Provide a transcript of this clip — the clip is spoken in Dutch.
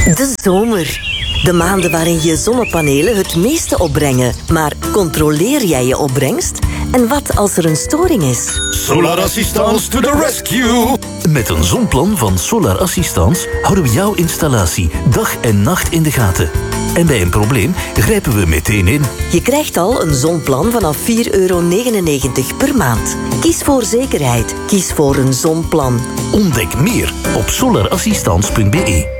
De zomer. De maanden waarin je zonnepanelen het meeste opbrengen. Maar controleer jij je opbrengst? En wat als er een storing is? Solar Assistance to the rescue! Met een zonplan van Solar Assistance houden we jouw installatie dag en nacht in de gaten. En bij een probleem grijpen we meteen in. Je krijgt al een zonplan vanaf €4,99 per maand. Kies voor zekerheid. Kies voor een zonplan. Ontdek meer op solarassistance.be.